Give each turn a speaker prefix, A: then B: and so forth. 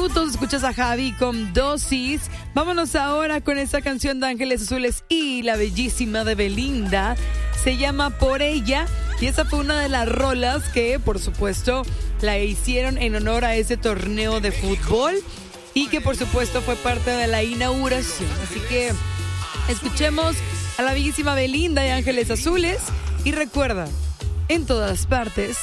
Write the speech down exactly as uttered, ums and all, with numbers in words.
A: minutos. Escuchas a Javi con Dosis. Vámonos ahora con esta canción de Ángeles Azules y la bellísima de Belinda. Se llama Por Ella. Y esa fue una de las rolas que, por supuesto, la hicieron en honor a ese torneo de fútbol. Y que, por supuesto, fue parte de la inauguración. Así que escuchemos a la bellísima Belinda y Ángeles Azules. Y recuerda, en todas partes